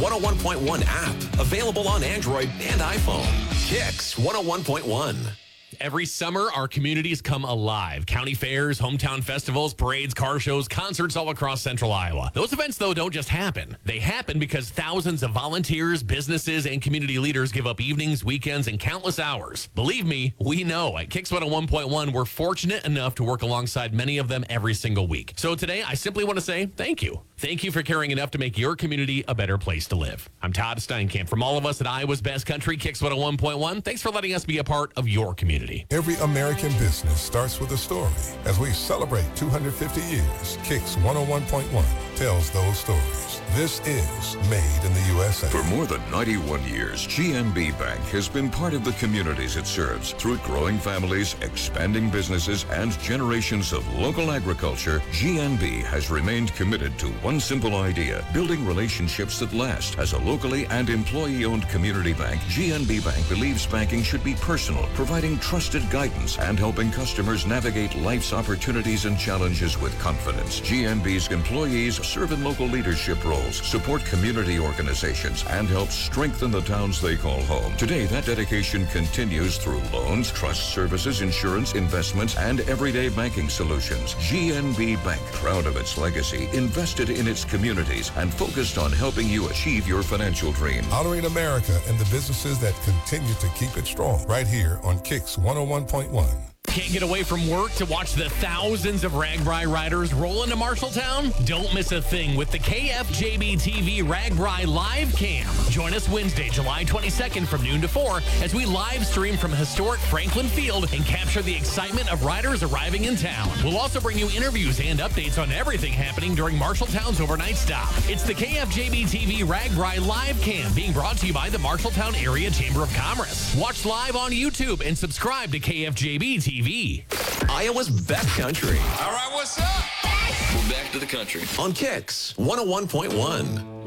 101.1 app, available on Android and iPhone. Kicks 101.1. Every summer, our communities come alive. County fairs, hometown festivals, parades, car shows, concerts all across central Iowa. Those events, though, don't just happen. They happen because thousands of volunteers, businesses, and community leaders give up evenings, weekends, and countless hours. Believe me, we know. At Kicks 101.1, we're fortunate enough to work alongside many of them every single week. So today, I simply want to say thank you. Thank you for caring enough to make your community a better place to live. I'm Todd Steinkamp. From all of us at Iowa's Best Country, Kicks 101.1, thanks for letting us be a part of your community. Every American business starts with a story. As we celebrate 250 years, Kicks 101.1 tells those stories. This is Made in the USA. For more than 91 years, GNB Bank has been part of the communities it serves. Through growing families, expanding businesses, and generations of local agriculture, GNB has remained committed to one simple idea: building relationships that last. As a locally and employee-owned community bank, GNB Bank believes banking should be personal, providing trusted guidance and helping customers navigate life's opportunities and challenges with confidence. GNB's employees serve in local leadership roles, support community organizations, and help strengthen the towns they call home. Today, that dedication continues through loans, trust services, insurance, investments, and everyday banking solutions. GNB Bank, proud of its legacy, invested in its communities, and focused on helping you achieve your financial dream. Honoring America and the businesses that continue to keep it strong. Right here on Kicks 101.1. Can't get away from work to watch the thousands of RAGBRAI riders roll into Marshalltown? Don't miss a thing with the KFJB TV RAGBRAI Live Cam. Join us Wednesday, July 22nd from noon to 4 as we live stream from historic Franklin Field and capture the excitement of riders arriving in town. We'll also bring you interviews and updates on everything happening during Marshalltown's overnight stop. It's the KFJB TV RAGBRAI Live Cam, being brought to you by the Marshalltown Area Chamber of Commerce. Watch live on YouTube and subscribe to KFJB TV. Iowa's Best Country. All right, what's up? We're back to the country. On Kicks 101.1.